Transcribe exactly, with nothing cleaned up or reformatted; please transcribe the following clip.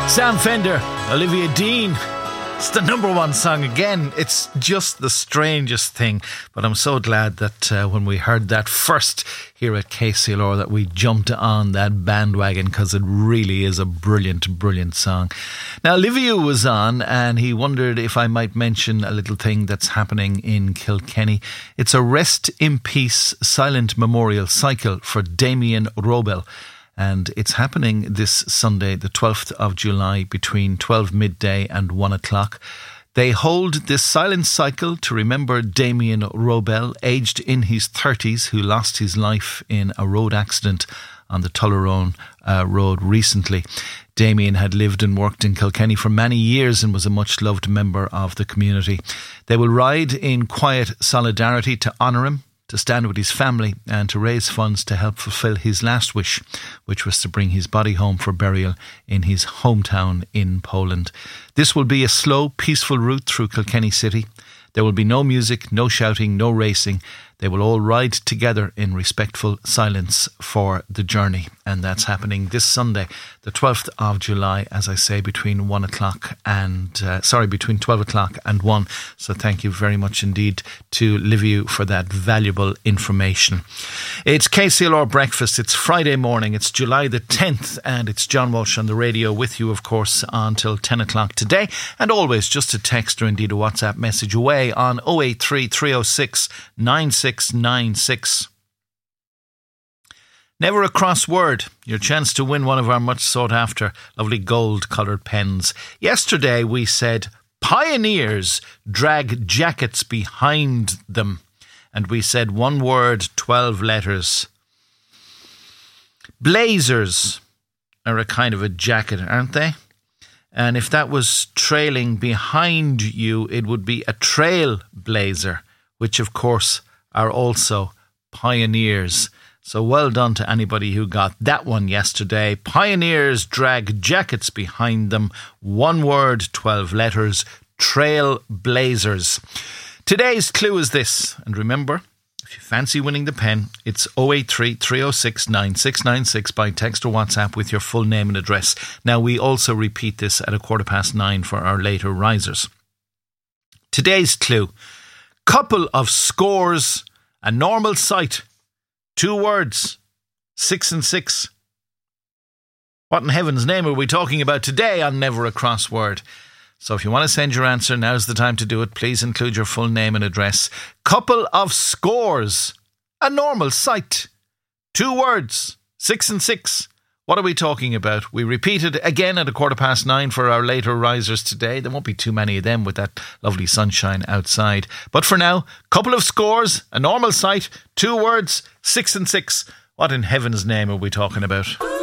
Sam Fender, Olivia Dean. It's the number one song again. It's just the strangest thing. But I'm so glad that uh, when we heard that first here at K C L R that we jumped on that bandwagon, because it really is a brilliant, brilliant song. Now, Olivia was on and he wondered if I might mention a little thing that's happening in Kilkenny. It's a Rest in Peace silent memorial cycle for Damien Robel. And it's happening this Sunday, the twelfth of July, between twelve midday and one o'clock. They hold this silent cycle to remember Damien Robel, aged in his thirties, who lost his life in a road accident on the Tullaroan uh, Road recently. Damien had lived and worked in Kilkenny for many years and was a much-loved member of the community. They will ride in quiet solidarity to honour him, to stand with his family and to raise funds to help fulfil his last wish, which was to bring his body home for burial in his hometown in Poland. This will be a slow, peaceful route through Kilkenny City. There will be no music, no shouting, no racing. They will all ride together in respectful silence for the journey. And that's happening this Sunday, the twelfth of July, as I say, between one o'clock and, uh, sorry, between twelve o'clock and one. So thank you very much indeed to Liviu for that valuable information. It's K C L R Breakfast. It's Friday morning. It's July the tenth and it's John Walsh on the radio with you, of course, until ten o'clock today. And always just a text or indeed a WhatsApp message away on oh eight three, three oh six, nine six nine six. Never a crossword. Your chance to win one of our much sought after lovely gold coloured pens. Yesterday we said pioneers drag jackets behind them. And we said one word, twelve letters. Blazers are a kind of a jacket, aren't they? And if that was trailing behind you, it would be a trail blazer, which of course are also pioneers. So well done to anybody who got that one yesterday. Pioneers drag jackets behind them. One word, twelve letters. Trail blazers. Today's clue is this. And remember, if you fancy winning the pen, it's oh eight three, three oh six, nine six nine six by text or WhatsApp with your full name and address. Now, we also repeat this at a quarter past nine for our later risers. Today's clue. Couple of scores, a normal sight. Two words, six and six. What in heaven's name are we talking about today on Never a Crossword? So if you want to send your answer, now's the time to do it. Please include your full name and address. Couple of scores, a normal sight. Two words, six and six. What are we talking about? We repeat it again at a quarter past nine for our later risers today. There won't be too many of them with that lovely sunshine outside. But for now, couple of scores, a normal sight, two words, six and six. What in heaven's name are we talking about?